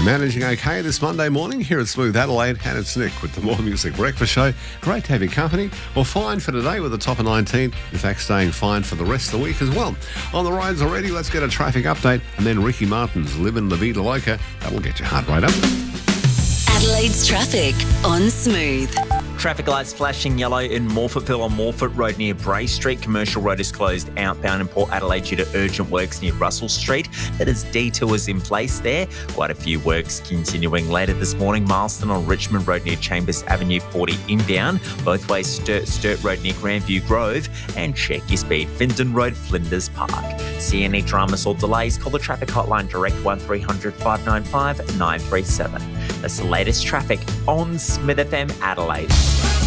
managing okay this Monday morning here at Smooth Adelaide, and it's Nick with the More Music Breakfast Show. Great to have your company. Well, fine for today with the top of 19. In fact, staying fine for the rest of the week as well. On the roads already, let's get a traffic update, and then Ricky Martin's Livin' La Vida Loca. That'll get your heart rate up. Adelaide's traffic on Smooth. Traffic lights flashing yellow in Morphettville on Morphett Road near Bray Street. Commercial Road is closed outbound in Port Adelaide due to urgent works near Russell Street. That is detours in place there. Quite a few works continuing later this morning. Marston on Richmond Road near Chambers Avenue 40 inbound. Both ways Sturt Road near Grandview Grove. And check your speed. Findon Road, Flinders Park. See any dramas or delays? Call the traffic hotline direct 1300 595 937. That's the latest traffic on Smith FM Adelaide.